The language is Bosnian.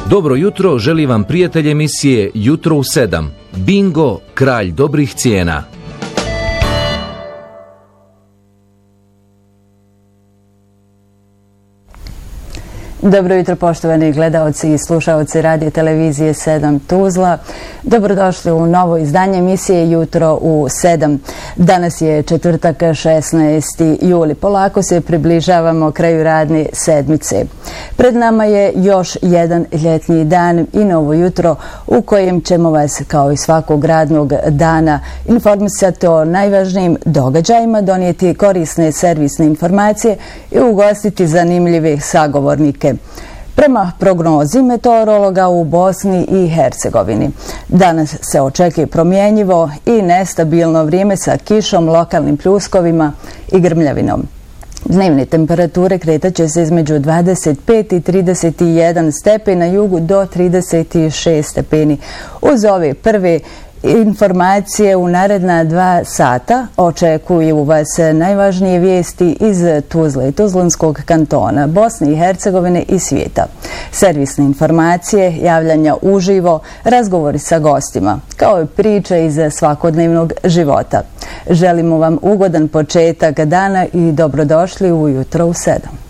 Dobro jutro, želi vam prijatelj emisije Jutro u 7. Bingo, kralj dobrih cijena. Dobro jutro, poštovani gledaoci i slušaoci radio televizije 7 Tuzla. Dobrodošli u novo izdanje emisije Jutro u 7. Danas je četvrtak 16. juli. Polako se približavamo kraju radne sedmice. Pred nama je još jedan ljetni dan i novo jutro u kojem ćemo vas kao i svakog radnog dana informisati o najvažnijim događajima, donijeti korisne servisne informacije i ugostiti zanimljivih sagovornike. Prema prognozi meteorologa u Bosni i Hercegovini, danas se očekuje promjenjivo i nestabilno vrijeme sa kišom, lokalnim pljuskovima i grmljavinom. Dnevne temperature kretaće se između 25 i 31 stepeni, na jugu do 36 stepeni. Uz ove prve informacije u naredna 2 sata očekuju vas najvažnije vijesti iz Tuzle i Tuzlanskog kantona, Bosne i Hercegovine i svijeta. Servisne informacije, javljanja uživo, razgovori sa gostima, kao i priče iz svakodnevnog života. Želimo vam ugodan početak dana i dobrodošli u Jutro u 7.